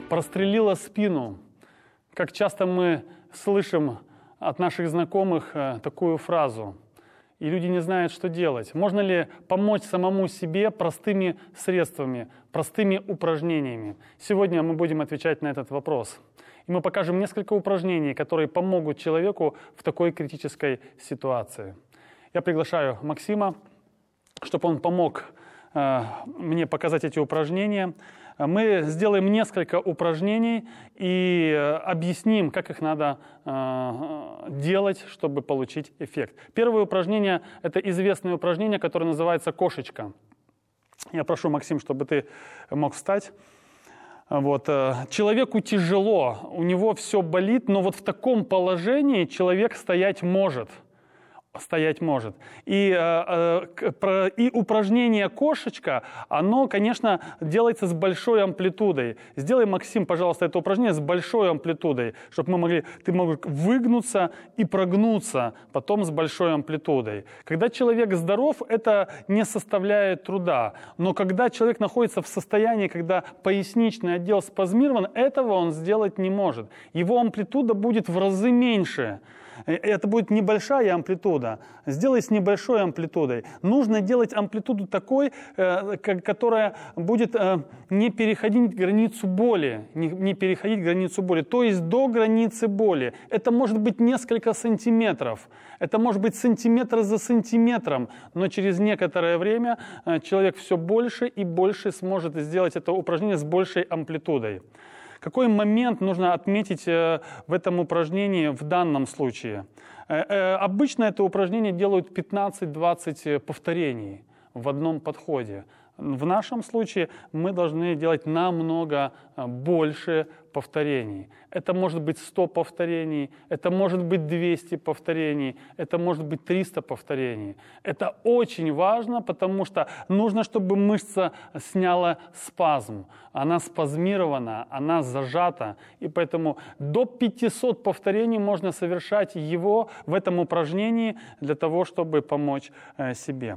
прострелила спину. Как часто мы слышим от наших знакомых такую фразу, и люди не знают, что делать. Можно ли помочь самому себе простыми средствами, простыми упражнениями? Сегодня мы будем отвечать на этот вопрос. И мы покажем несколько упражнений, которые помогут человеку в такой критической ситуации. Я приглашаю Максима, чтобы он помог мне показать эти упражнения. Мы сделаем несколько упражнений и объясним, как их надо делать, чтобы получить эффект. Первое упражнение – это известное упражнение, которое называется «кошечка». Я прошу, Максим, чтобы ты мог встать. Вот. Человеку тяжело, у него все болит, но вот в таком положении человек стоять может. И упражнение «кошечка», оно, конечно, делается с большой амплитудой. Сделай, Максим, пожалуйста, это упражнение с большой амплитудой, чтобы ты мог выгнуться и прогнуться, потом с большой амплитудой. Когда человек здоров, это не составляет труда. Но когда человек находится в состоянии, когда поясничный отдел спазмирован, этого он сделать не может. Его амплитуда будет в разы меньше. Это будет небольшая амплитуда. Сделай с небольшой амплитудой. Нужно делать амплитуду такой, которая будет не переходить границу боли. Не переходить границу боли. То есть до границы боли. Это может быть несколько сантиметров. Это может быть сантиметр за сантиметром. Но через некоторое время человек все больше и больше сможет сделать это упражнение с большей амплитудой. Какой момент нужно отметить в этом упражнении в данном случае? Обычно это упражнение делают 15-20 повторений в одном подходе. В нашем случае мы должны делать намного больше повторений. Это может быть 100 повторений, это может быть 200 повторений, это может быть 300 повторений. Это очень важно, потому что нужно, чтобы мышца сняла спазм. Она спазмирована, она зажата, и поэтому до 500 повторений можно совершать его в этом упражнении для того, чтобы помочь себе.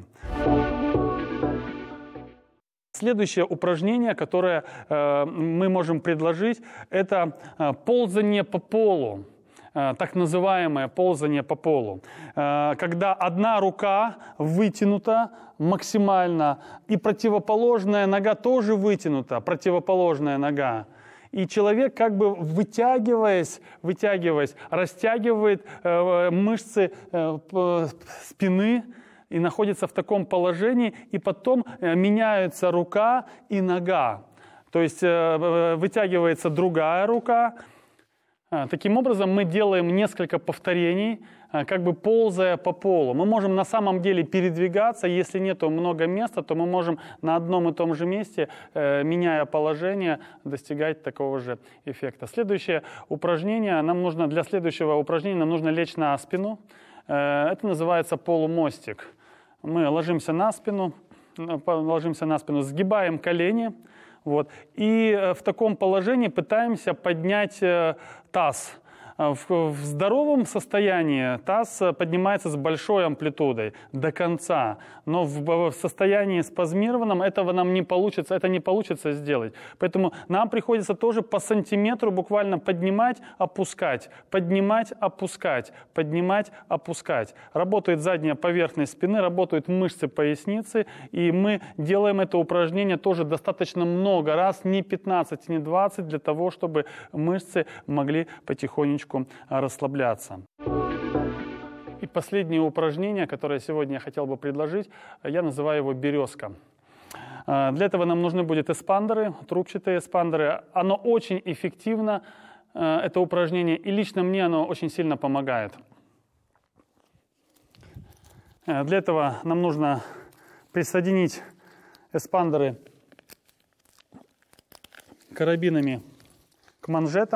Следующее упражнение, которое мы можем предложить, это ползание по полу, так называемое ползание по полу. Когда одна рука вытянута максимально, и противоположная нога тоже вытянута, противоположная нога. И человек, как бы вытягиваясь, растягивает мышцы спины, и находится в таком положении, и потом меняются рука и нога. То есть вытягивается другая рука. Таким образом мы делаем несколько повторений, как бы ползая по полу. Мы можем на самом деле передвигаться, если нет много места, то мы можем на одном и том же месте, меняя положение, достигать такого же эффекта. Следующее упражнение, для следующего упражнения нам нужно лечь на спину. Это называется полумостик. Мы ложимся на спину, сгибаем колени, и в таком положении пытаемся поднять таз. В здоровом состоянии таз поднимается с большой амплитудой до конца, но в состоянии спазмированном это не получится сделать. Поэтому нам приходится тоже по сантиметру буквально поднимать, опускать, поднимать, опускать, поднимать, опускать. Работает задняя поверхность спины, работают мышцы поясницы, и мы делаем это упражнение тоже достаточно много раз, не 15, не 20, для того, чтобы мышцы могли потихонечку расслабляться. И последнее упражнение, которое сегодня я хотел бы предложить, я называю его «березка». Для этого нам нужны будут эспандеры, трубчатые эспандеры. Оно очень эффективно, это упражнение, и лично мне оно очень сильно помогает. Для этого нам нужно присоединить эспандеры карабинами к манжетам.